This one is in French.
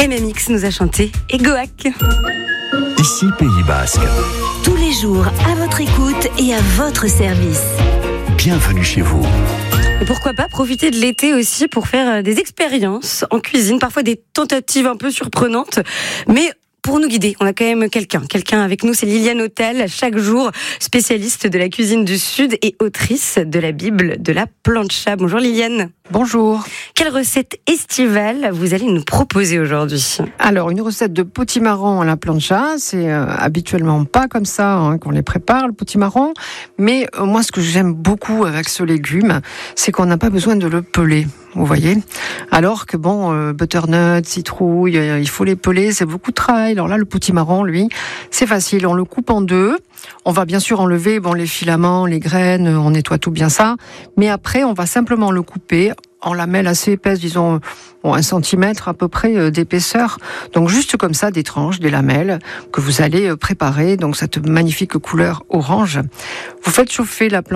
MMX nous a chanté Egoac. Ici Pays Basque. Tous les jours, à votre écoute et à votre service. Bienvenue chez vous. Et pourquoi pas profiter de l'été aussi pour faire des expériences en cuisine, parfois des tentatives un peu surprenantes, mais pour nous guider, on a quand même quelqu'un avec nous, c'est Liliane Autel, chaque jour spécialiste de la cuisine du Sud et autrice de la Bible de la plancha. Bonjour Liliane. Bonjour. Quelle recette estivale vous allez nous proposer aujourd'hui ? Alors, une recette de potimarron à la plancha, c'est habituellement pas comme ça qu'on les prépare, le potimarron. Mais moi, ce que j'aime beaucoup avec ce légume, c'est qu'on n'a pas besoin de le peler, vous voyez. Alors que butternut, citrouille, il faut les peler, c'est beaucoup de travail. Alors là, le potimarron, lui, c'est facile. On le coupe en deux. On va bien sûr enlever les filaments, les graines, on nettoie tout bien ça. Mais après, on va simplement le couper en lamelles assez épaisses, disons 1 centimètre à peu près d'épaisseur. Donc juste comme ça, des tranches, des lamelles que vous allez préparer. Donc cette magnifique couleur orange. Vous faites chauffer la plancha